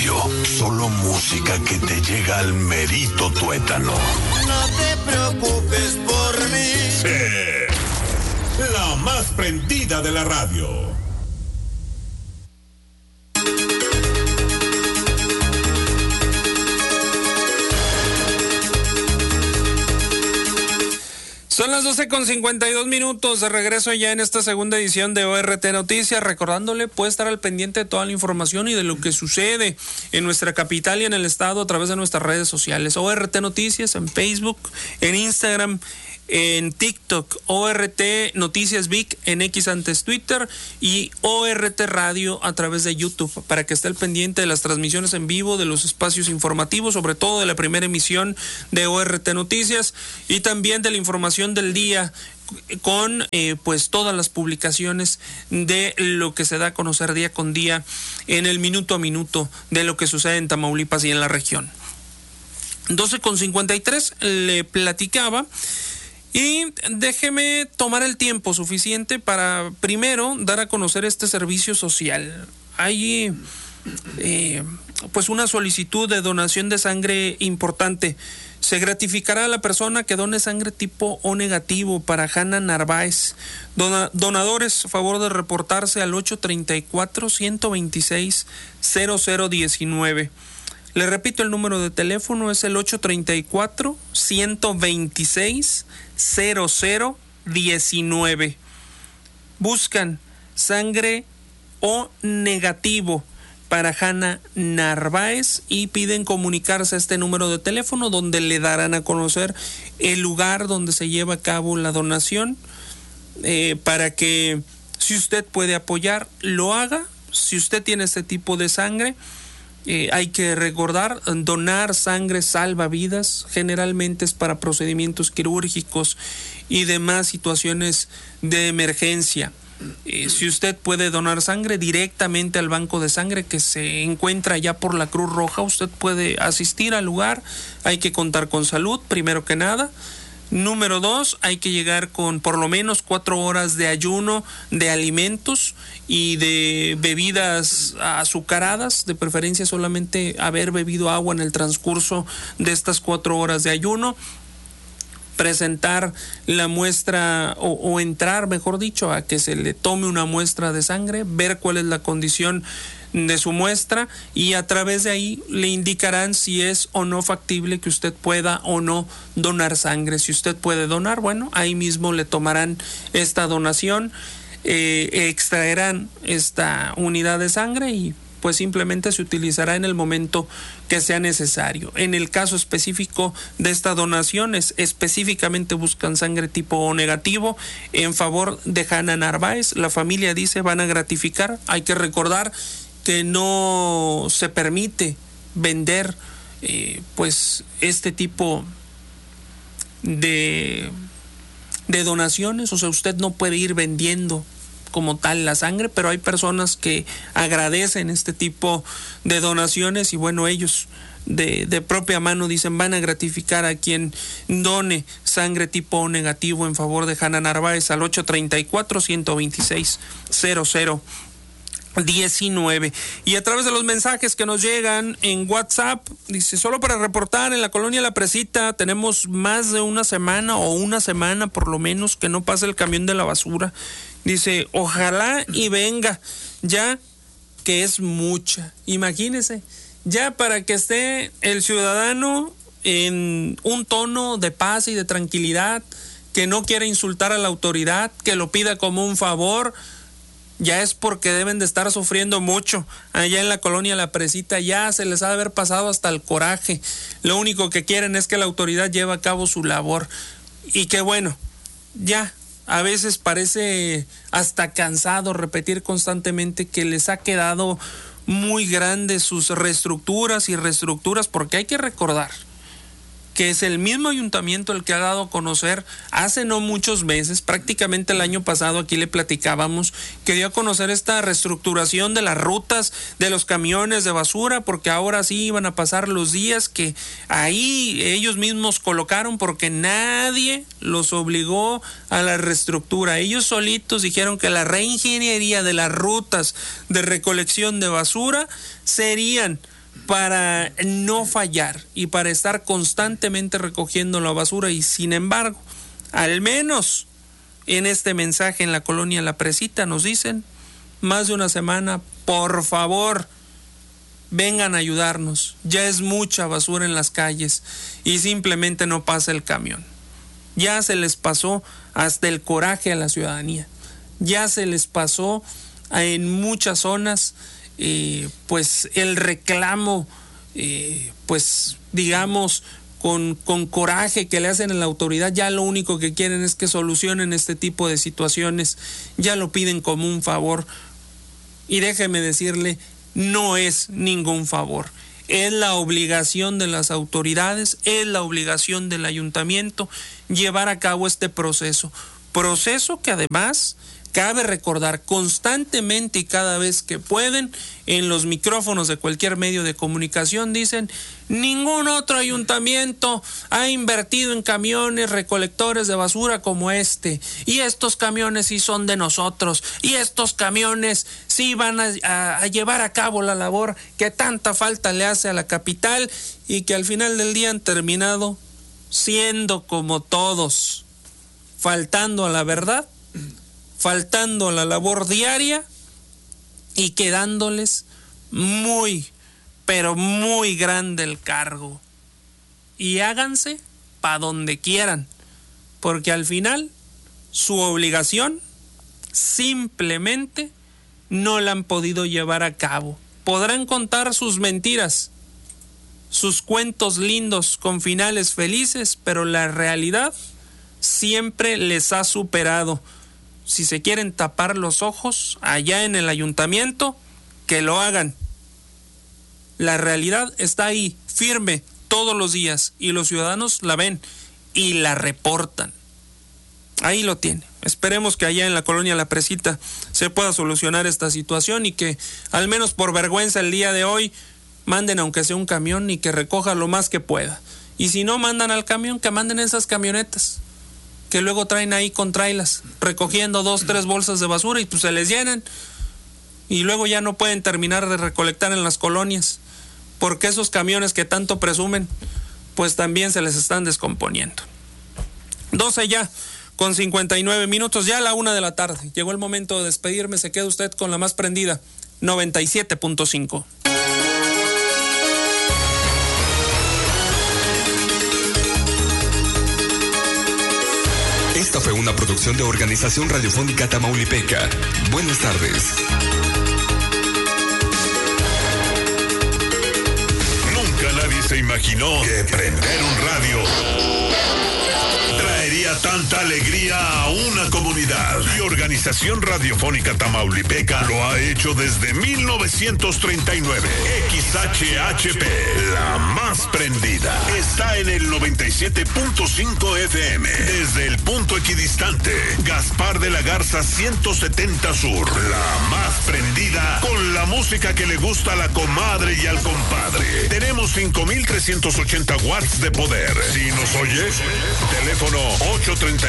radio. Solo música que te llega al merito tuétano. No te preocupes por mí. Sí. La más prendida de la radio. Son las 12:52, de regreso ya en esta segunda edición de ORT Noticias, recordándole, puede estar al pendiente de toda la información y de lo que sucede en nuestra capital y en el estado a través de nuestras redes sociales. ORT Noticias en Facebook, en Instagram, en TikTok, ORT Noticias Vic en X antes Twitter y ORT Radio a través de YouTube, para que esté al pendiente de las transmisiones en vivo, de los espacios informativos, sobre todo de la primera emisión de ORT Noticias y también de la información del día con pues todas las publicaciones de lo que se da a conocer día con día en el minuto a minuto de lo que sucede en Tamaulipas y en la región. 12:53 le platicaba. Y déjeme tomar el tiempo suficiente para primero dar a conocer este servicio social. Hay pues una solicitud de donación de sangre importante. Se gratificará a la persona que done sangre tipo O negativo para Hanna Narváez. Donadores, favor de reportarse al 834-126-0019. Le repito, el número de teléfono es el 834-126-0019. Buscan sangre O negativo para Hanna Narváez y piden comunicarse a este número de teléfono, donde le darán a conocer el lugar donde se lleva a cabo la donación, para que, si usted puede apoyar, lo haga. Si usted tiene este tipo de sangre, hay que recordar, donar sangre salva vidas. Generalmente es para procedimientos quirúrgicos y demás situaciones de emergencia. Si usted puede donar sangre directamente al banco de sangre que se encuentra ya por la Cruz Roja, usted puede asistir al lugar. Hay que contar con salud, primero que nada. Número 2, hay que llegar con por lo menos 4 horas de ayuno de alimentos y de bebidas azucaradas, de preferencia solamente haber bebido agua en el transcurso de estas 4 horas de ayuno. Presentar la muestra o entrar, mejor dicho, a que se le tome una muestra de sangre, ver cuál es la condición de su muestra y a través de ahí le indicarán si es o no factible que usted pueda o no donar sangre. Si usted puede donar, bueno, ahí mismo le tomarán esta donación, extraerán esta unidad de sangre y pues simplemente se utilizará en el momento que sea necesario. En el caso específico de esta donación, específicamente buscan sangre tipo O negativo en favor de Hanna Narváez. La familia dice van a gratificar. Hay que recordar que no se permite vender pues este tipo de donaciones. O sea, usted no puede ir vendiendo como tal la sangre, pero hay personas que agradecen este tipo de donaciones y bueno, ellos de propia mano dicen van a gratificar a quien done sangre tipo O negativo en favor de Hanna Narváez al 834-126-0019. Y a través de los mensajes que nos llegan en WhatsApp, dice, solo para reportar, en la colonia La Presita tenemos más de una semana por lo menos que no pasa el camión de la basura. Dice, ojalá y venga, ya que es mucha. Imagínese, ya para que esté el ciudadano en un tono de paz y de tranquilidad, que no quiera insultar a la autoridad, que lo pida como un favor, ya es porque deben de estar sufriendo mucho. Allá en la colonia La Presita ya se les ha de haber pasado hasta el coraje. Lo único que quieren es que la autoridad lleve a cabo su labor. Y que bueno, ya a veces parece hasta cansado repetir constantemente que les ha quedado muy grandes sus reestructuras, porque hay que recordar que es el mismo ayuntamiento el que ha dado a conocer hace no muchos meses, prácticamente el año pasado aquí le platicábamos, que dio a conocer esta reestructuración de las rutas de los camiones de basura, porque ahora sí iban a pasar los días que ahí ellos mismos colocaron porque nadie los obligó a la reestructura. Ellos solitos dijeron que la reingeniería de las rutas de recolección de basura serían para no fallar y para estar constantemente recogiendo la basura. Y sin embargo, al menos en este mensaje en la colonia La Presita nos dicen, más de una semana, por favor, vengan a ayudarnos. Ya es mucha basura en las calles y simplemente no pasa el camión. Ya se les pasó hasta el coraje a la ciudadanía. Ya se les pasó en muchas zonas pues el reclamo, pues digamos con coraje que le hacen a la autoridad. Ya lo único que quieren es que solucionen este tipo de situaciones. Ya lo piden como un favor. Y déjeme decirle, no es ningún favor. Es la obligación de las autoridades, es la obligación del ayuntamiento llevar a cabo este proceso. Proceso que además cabe recordar constantemente y cada vez que pueden, en los micrófonos de cualquier medio de comunicación dicen, ningún otro ayuntamiento ha invertido en camiones recolectores de basura como este, y estos camiones sí son de nosotros, y estos camiones sí van a llevar a cabo la labor que tanta falta le hace a la capital, y que al final del día han terminado siendo como todos, faltando a la verdad, faltando a la labor diaria y quedándoles muy, pero muy grande el cargo. Y háganse pa' donde quieran, porque al final su obligación simplemente no la han podido llevar a cabo. Podrán contar sus mentiras, sus cuentos lindos con finales felices, pero la realidad siempre les ha superado. Si se quieren tapar los ojos allá en el ayuntamiento, que lo hagan. La realidad está ahí, firme, todos los días, y los ciudadanos la ven y la reportan. Ahí lo tiene. Esperemos que allá en la colonia La Presita se pueda solucionar esta situación y que al menos por vergüenza el día de hoy manden aunque sea un camión y que recoja lo más que pueda. Y si no mandan al camión, que manden esas camionetas que luego traen ahí con trailas, recogiendo 2-3 bolsas de basura y pues se les llenan. Y luego ya no pueden terminar de recolectar en las colonias, porque esos camiones que tanto presumen, pues también se les están descomponiendo. 12 ya, con 59 minutos, ya a la 1 de la tarde. Llegó el momento de despedirme, se queda usted con la más prendida, 97.5. Esta fue una producción de Organización Radiofónica Tamaulipeca. Buenas tardes. Nunca nadie se imaginó que prender un radio traería tanta alegría a una comunidad. Y Organización Radiofónica Tamaulipeca lo ha hecho desde 1939. XHHP, la más prendida, está en el 97.5 FM. Desde el punto equidistante, Gaspar de la Garza 170 Sur. La más prendida con la música que le gusta a la comadre y al compadre. Tenemos 5,380 watts de poder. Si nos oye, teléfono 830